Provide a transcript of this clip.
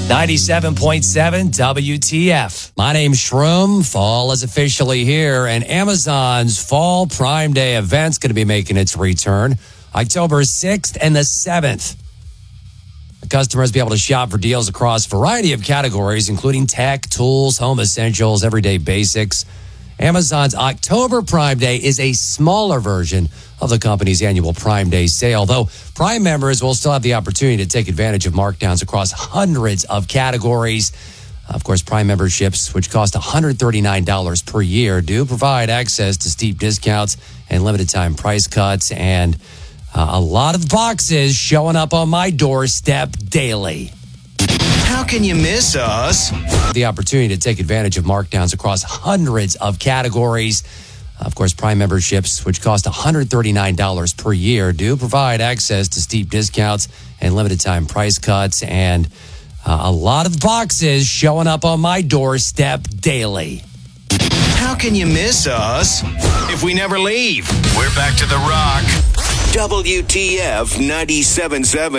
97.7 WTF. My name's Shroom. Fall is officially here, and Amazon's Fall Prime Day event's going to be making its return October 6th and the 7th. The customers will be able to shop for deals across a variety of categories, including tech, tools, home essentials, everyday basics. Amazon's October Prime Day is a smaller version of the company's annual Prime Day sale, though Prime members will still have the opportunity to take advantage of markdowns across hundreds of categories. Of course, Prime memberships, which cost $139 per year, do provide access to steep discounts and limited time price cuts, and a lot of boxes showing up on my doorstep daily. How can you miss us? The opportunity to take advantage of markdowns across hundreds of categories. Of course, Prime memberships, which cost $139 per year, do provide access to steep discounts and limited time price cuts, and a lot of boxes showing up on my doorstep daily. How can you miss us if we never leave? We're back to the rock. WTF 97.7.